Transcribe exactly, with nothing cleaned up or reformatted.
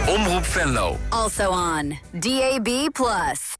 Omroep Venlo. Also on D A B plus.